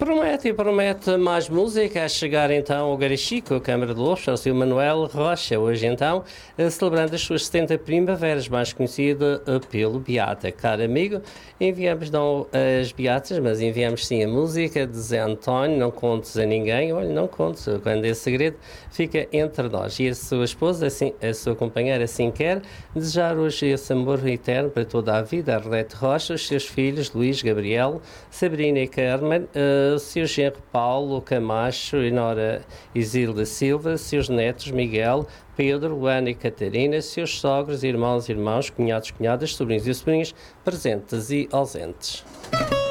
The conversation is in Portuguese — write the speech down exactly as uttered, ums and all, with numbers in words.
Promete e promete mais música a chegar então ao Garichico, a Câmara de Lobos, ao seu Manuel Rocha, hoje então, celebrando as suas setenta primaveras, mais conhecida pelo Beata. Caro amigo, enviamos não as beatas, mas enviamos sim a música de Zé António, não contes a ninguém, olha, não contes, quando é segredo, fica entre nós. E a sua esposa, assim, a sua companheira, assim quer, desejar hoje esse amor eterno para toda a vida, a Arlete Rocha, os seus filhos, Luís, Gabriel, Sabrina e Carmen, uh, seu genro Paulo Camacho e Nora Isilda Silva, seus netos Miguel, Pedro, Ana e Catarina, seus sogros, irmãos e irmãos, cunhados, cunhadas, sobrinhos e sobrinhas, presentes e ausentes.